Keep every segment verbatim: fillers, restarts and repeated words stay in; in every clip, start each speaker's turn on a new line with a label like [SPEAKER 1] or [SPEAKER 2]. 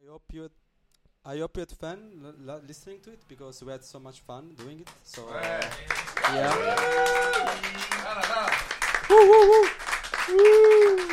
[SPEAKER 1] I hope you, I hope you had fun l- l- listening to it because we had so much fun doing it. So uh, yeah. Woo, woo, woo. Woo.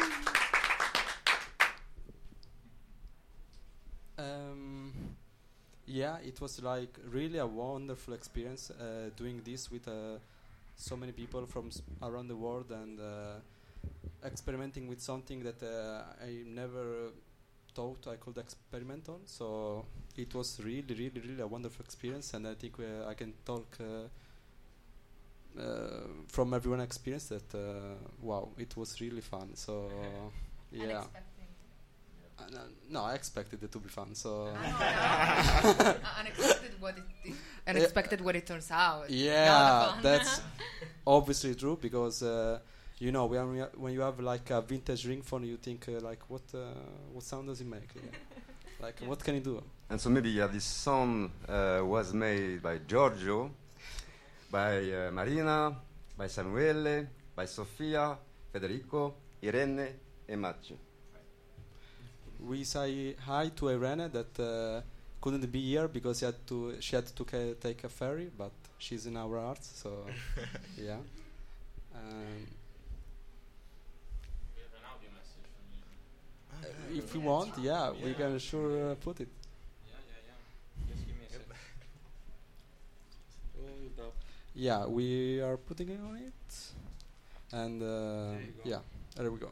[SPEAKER 1] Um, yeah, it was like really a wonderful experience uh, doing this with uh, so many people from s- around the world and uh, experimenting with something that uh, I never thought I could experiment on. So it was really, really, really a wonderful experience, and I think uh, I can talk uh, uh, from everyone experience that uh, wow, it was really fun. So yeah. Uh, no, no, I expected it to be fun. So
[SPEAKER 2] uh, unexpected what it unexpected what it turns out.
[SPEAKER 1] Yeah, that's obviously true because uh, you know when we when you have like a vintage ring phone, you think uh, like what uh, what sound does it make? Yeah. Like what can it do?
[SPEAKER 3] And so maybe yeah, this song uh, was made by Giorgio, by uh, Marina, by Samuele, by Sofia, Federico, Irene, and Maccio.
[SPEAKER 1] We say hi to Irene that uh, couldn't be here because she had to she had to ca- take a ferry, but she's in our hearts. So yeah. Um,
[SPEAKER 4] We have an audio message from you.
[SPEAKER 1] uh, if you want, yeah, we
[SPEAKER 4] Yeah.
[SPEAKER 1] can sure uh, put it.
[SPEAKER 4] Yeah, yeah, yeah. Just give me a sec.
[SPEAKER 1] Yeah, we are putting it on it, and uh,
[SPEAKER 4] There you go.
[SPEAKER 1] yeah, there we go.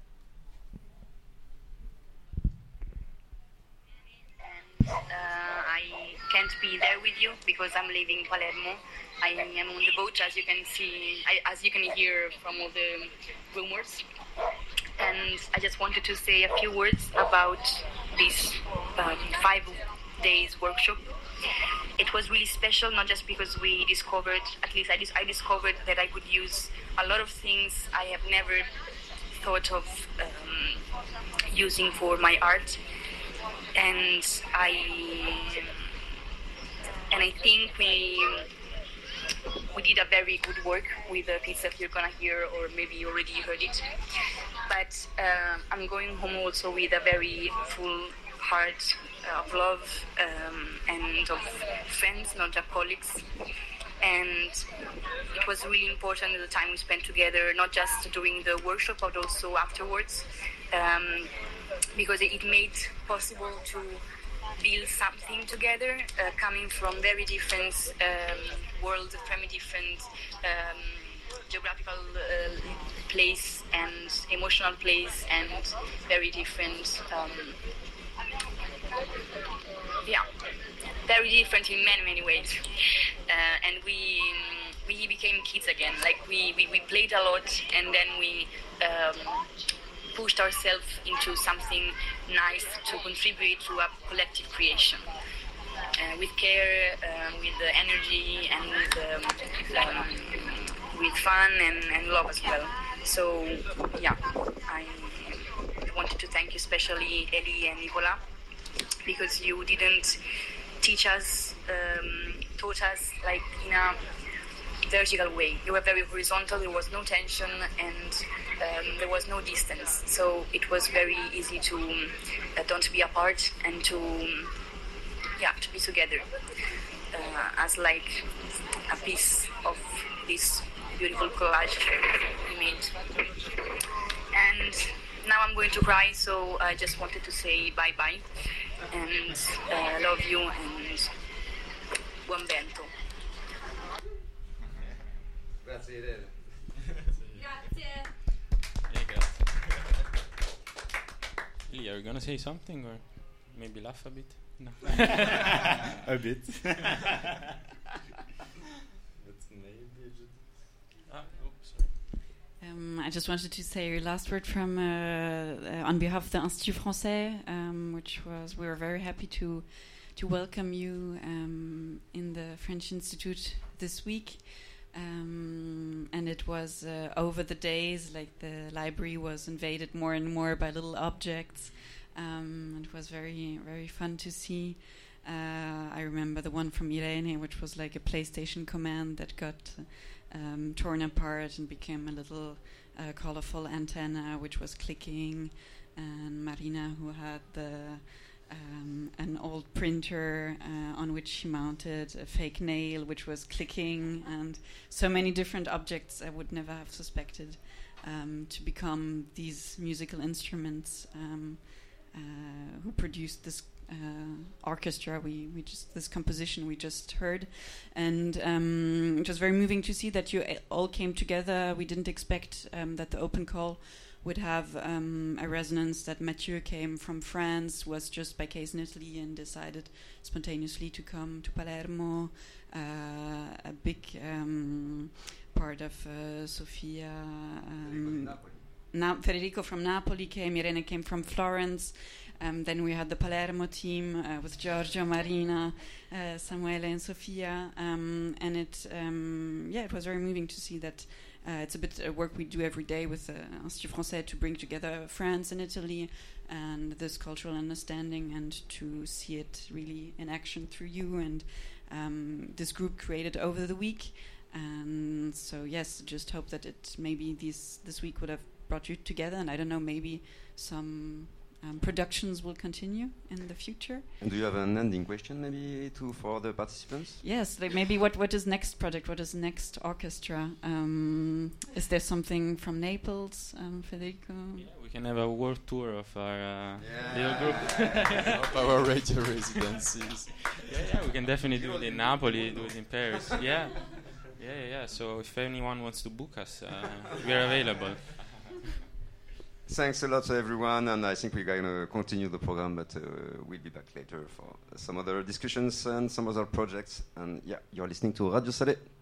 [SPEAKER 5] Uh, I can't be there with you because I'm leaving Palermo. I am on the boat, as you can see, I, as you can hear from all the rumors. And I just wanted to say a few words about this um, five days workshop. It was really special, not just because we discovered, at least I, dis- I discovered that I could use a lot of things I have never thought of um, using for my art. And I and I think we we did a very good work with the piece that you're gonna hear, or maybe you already heard it. But uh, I'm going home also with a very full heart of love um, and of friends, not just colleagues. And it was really important the time we spent together, not just during the workshop, but also afterwards. Um, because it made possible to build something together, uh, coming from very different um, worlds, very different um, geographical uh, place and emotional place, and very different, um, yeah, very different in many, many ways. Uh, and we we became kids again. Like we, we, we played a lot, and then we um, pushed ourselves into something nice to contribute to a collective creation. Uh, with care, um, with the energy, and with, um, um, with fun and, and love as well. So, yeah, I wanted to thank you, especially Eli and Nicola, because you didn't teach us, um, taught us like in a vertical way. You were very horizontal, there was no tension, and um, there was no distance. So it was very easy to uh, don't be apart and to, yeah, to be together uh, as like a piece of this beautiful collage we made. And now I'm going to cry, so I just wanted to say bye-bye and uh, love you and buon vento.
[SPEAKER 3] Grazie Irene.
[SPEAKER 2] Grazie.
[SPEAKER 4] Yeah, grazie. Lee, are you gonna say something or maybe laugh a bit? No.
[SPEAKER 6] A bit.
[SPEAKER 4] Ah, oh, sorry.
[SPEAKER 7] Um, I just wanted to say a last word from uh, uh, on behalf of the Institut Français, um, which was we were very happy to to welcome you um, in the French Institute this week. Um, and it was uh, over the days, like the library was invaded more and more by little objects. Um, it was very, very fun to see. Uh, I remember the one from Irene, which was like a PlayStation command that got um, torn apart and became a little uh, colorful antenna, which was clicking. And Marina, who had the um, an old printer uh, on which he mounted a fake nail which was clicking, and so many different objects I would never have suspected um, to become these musical instruments um, uh, who produced this uh, orchestra we, we just this composition we just heard. And um, it was very moving to see that you a- all came together. We didn't expect um, that the open call would have um, a resonance, that Mathieu came from France, was just by case in Italy and decided spontaneously to come to Palermo. Uh, a big um, part of uh, Sofia, um, Na- Federico from Napoli came, Irene came from Florence. Um, then we had the Palermo team uh, with Giorgio, Marina, uh, Samuele and Sofia. Um, and it, um, yeah, it was very moving to see that Uh, it's a bit uh, work we do every day with the uh, Institut Français to bring together France and Italy and this cultural understanding, and to see it really in action through you and um, this group created over the week. And so yes, just hope that it maybe this this week would have brought you together, and I don't know, maybe some um, productions will continue in the future.
[SPEAKER 3] And do you have an ending question maybe to for the participants?
[SPEAKER 7] Yes, like maybe what what is next project? What is next orchestra? Um, is there something from Naples, um, Federico?
[SPEAKER 4] Yeah, we can have a world tour of our uh,
[SPEAKER 3] Yeah.
[SPEAKER 4] little group.
[SPEAKER 1] Of our radio residencies.
[SPEAKER 4] Yeah, yeah, we can definitely do it in Napoli, do it in Paris. Yeah, yeah, yeah, yeah. So if anyone wants to book us, uh, we are available.
[SPEAKER 3] Thanks a lot to everyone, and I think we're going to continue the program, but uh, we'll be back later for some other discussions and some other projects. And yeah, you're listening to Radio Salé.